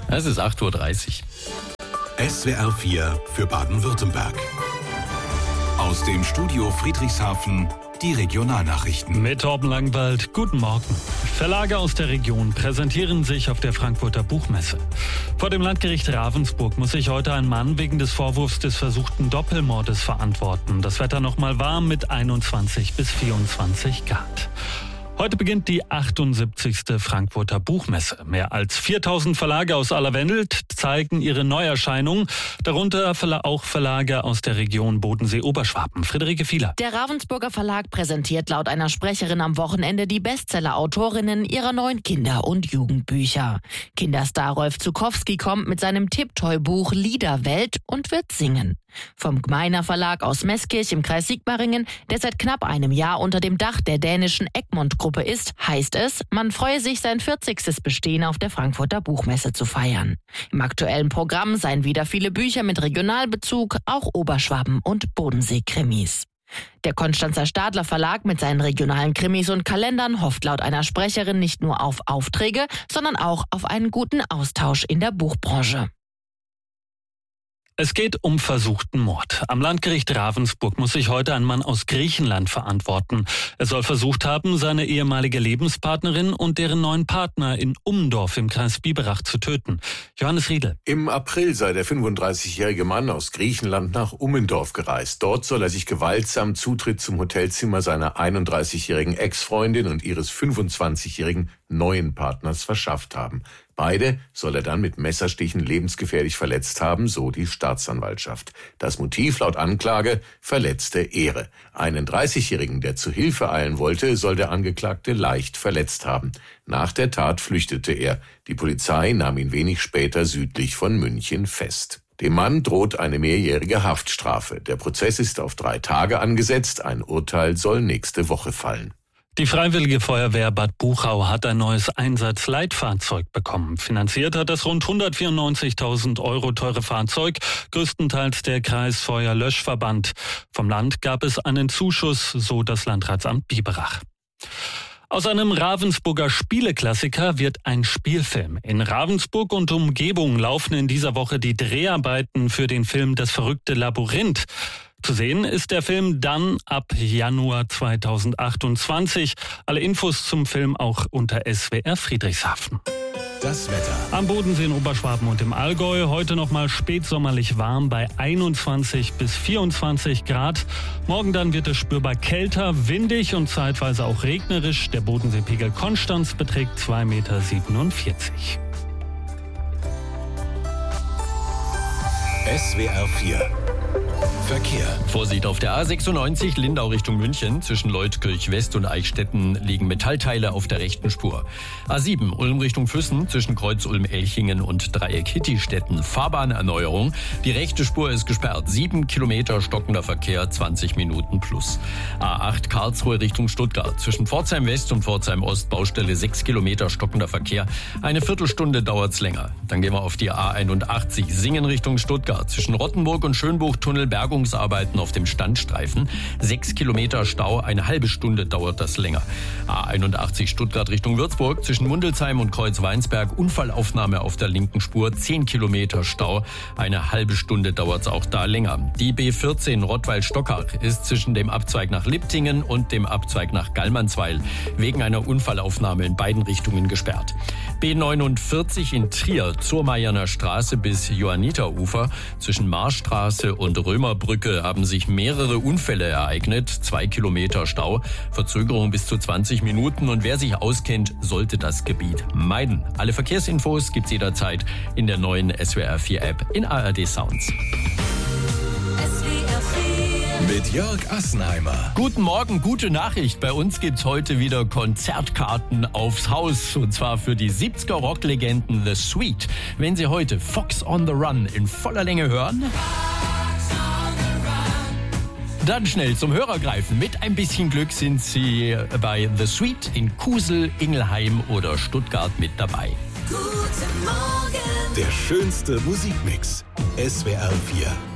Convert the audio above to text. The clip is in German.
Es ist 8:30 Uhr. SWR 4 für Baden-Württemberg. Aus dem Studio Friedrichshafen die Regionalnachrichten. Mit Torben Langwald, guten Morgen. Verlage aus der Region präsentieren sich auf der Frankfurter Buchmesse. Vor dem Landgericht Ravensburg muss sich heute ein Mann wegen des Vorwurfs des versuchten Doppelmordes verantworten. Das Wetter noch mal warm mit 21 bis 24 Grad. Heute beginnt die 78. Frankfurter Buchmesse. Mehr als 4000 Verlage aus aller Welt zeigen ihre Neuerscheinungen, darunter auch Verlage aus der Region Bodensee-Oberschwaben. Friederike Fieler. Der Ravensburger Verlag präsentiert laut einer Sprecherin am Wochenende die Bestseller-Autorinnen ihrer neuen Kinder- und Jugendbücher. Kinderstar Rolf Zuckowski kommt mit seinem Tipptoy-Buch Liederwelt und wird singen. Vom Gmeiner Verlag aus Meßkirch im Kreis Sigmaringen, der seit knapp einem Jahr unter dem Dach der dänischen Egmont-Gruppe ist, heißt es, man freue sich, sein 40. Bestehen auf der Frankfurter Buchmesse zu feiern. Im aktuellen Programm seien wieder viele Bücher mit Regionalbezug, auch Oberschwaben- und Bodensee-Krimis. Der Konstanzer Stadler Verlag mit seinen regionalen Krimis und Kalendern hofft laut einer Sprecherin nicht nur auf Aufträge, sondern auch auf einen guten Austausch in der Buchbranche. Es geht um versuchten Mord. Am Landgericht Ravensburg muss sich heute ein Mann aus Griechenland verantworten. Er soll versucht haben, seine ehemalige Lebenspartnerin und deren neuen Partner in Ummendorf im Kreis Biberach zu töten. Johannes Riedel. Im April sei der 35-jährige Mann aus Griechenland nach Ummendorf gereist. Dort soll er sich gewaltsam Zutritt zum Hotelzimmer seiner 31-jährigen Ex-Freundin und ihres 25-jährigen neuen Partners verschafft haben. Beide soll er dann mit Messerstichen lebensgefährlich verletzt haben, so die Staatsanwaltschaft. Das Motiv laut Anklage: verletzte Ehre. Einen 30-Jährigen, der zu Hilfe eilen wollte, soll der Angeklagte leicht verletzt haben. Nach der Tat flüchtete er. Die Polizei nahm ihn wenig später südlich von München fest. Dem Mann droht eine mehrjährige Haftstrafe. Der Prozess ist auf 3 Tage angesetzt. Ein Urteil soll nächste Woche fallen. Die Freiwillige Feuerwehr Bad Buchau hat ein neues Einsatzleitfahrzeug bekommen. Finanziert hat das rund 194.000 € teure Fahrzeug, größtenteils der Kreisfeuerlöschverband. Vom Land gab es einen Zuschuss, so das Landratsamt Biberach. Aus einem Ravensburger Spieleklassiker wird ein Spielfilm. In Ravensburg und Umgebung laufen in dieser Woche die Dreharbeiten für den Film Das verrückte Labyrinth. Zu sehen ist der Film dann ab Januar 2028. Alle Infos zum Film auch unter SWR Friedrichshafen. Das Wetter. Am Bodensee in Oberschwaben und im Allgäu heute noch mal spätsommerlich warm bei 21 bis 24 Grad. Morgen dann wird es spürbar kälter, windig und zeitweise auch regnerisch. Der Bodenseepegel Konstanz beträgt 2,47 Meter. SWR 4 Verkehr. Vorsicht auf der A96 Lindau Richtung München. Zwischen Leutkirch West und Eichstätten liegen Metallteile auf der rechten Spur. A7 Ulm Richtung Füssen zwischen Kreuz Ulm-Elchingen und Dreieck Hittistetten. Fahrbahnerneuerung. Die rechte Spur ist gesperrt. 7 Kilometer stockender Verkehr, 20 Minuten plus. A8 Karlsruhe Richtung Stuttgart. Zwischen Pforzheim West und Pforzheim Ost Baustelle 6 Kilometer stockender Verkehr. Eine Viertelstunde dauert's länger. Dann gehen wir auf die A81 Singen Richtung Stuttgart. Zwischen Rottenburg und Schönbuchtunnel Bergungsarbeiten auf dem Standstreifen. 6 Kilometer Stau, eine halbe Stunde dauert das länger. A81 Stuttgart Richtung Würzburg. Zwischen Mundelsheim und Kreuzweinsberg Unfallaufnahme auf der linken Spur. 10 Kilometer Stau, eine halbe Stunde dauert's auch da länger. Die B14 Rottweil-Stockach ist zwischen dem Abzweig nach Liptingen und dem Abzweig nach Gallmannsweil wegen einer Unfallaufnahme in beiden Richtungen gesperrt. B49 in Trier zur Maierner Straße bis Johanniterufer. Zwischen Marstraße und Römerbrücke haben sich mehrere Unfälle ereignet. 2 Kilometer Stau, Verzögerung bis zu 20 Minuten. Und wer sich auskennt, sollte das Gebiet meiden. Alle Verkehrsinfos gibt's jederzeit in der neuen SWR 4 App in ARD Sounds. Mit Jörg Assenheimer. Guten Morgen, gute Nachricht. Bei uns gibt's heute wieder Konzertkarten aufs Haus. Und zwar für die 70er Rocklegenden The Sweet. Wenn Sie heute Fox on the Run in voller Länge hören, dann schnell zum Hörer greifen. Mit ein bisschen Glück sind Sie bei The Sweet in Kusel, Ingelheim oder Stuttgart mit dabei. Der schönste Musikmix. SWR 4.